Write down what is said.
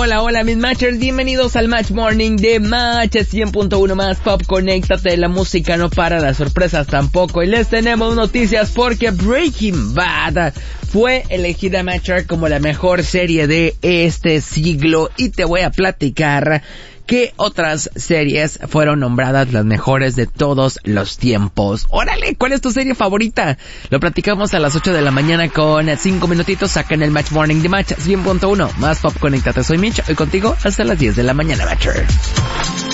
Hola mis matchers, bienvenidos al Match Morning de Match 100.1 más Pop. Conéctate, la música no para, las sorpresas tampoco, y les tenemos noticias porque Breaking Bad fue elegida Matcher como la mejor serie de este siglo, y te voy a platicar ¿qué otras series fueron nombradas las mejores de todos los tiempos? ¡Órale! ¿Cuál es tu serie favorita? Lo platicamos a las 8 de la mañana con 5 minutitos acá en el Match Morning de Match 100.1 más Pop. Conéctate, soy Mitch, hoy contigo hasta las 10 de la mañana, Matcher.